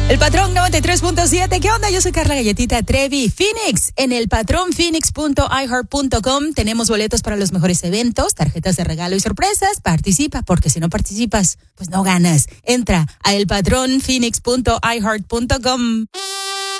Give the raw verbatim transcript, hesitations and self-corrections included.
El Patrón noventa y tres punto siete. ¿Qué onda? Yo soy Carla Galletita Trevi. Phoenix, en el patrón phoenix punto i heart punto com tenemos boletos para los mejores eventos, tarjetas de regalo y sorpresas. Participa, porque si no participas, pues no ganas. Entra a el patrón phoenix punto i heart punto com.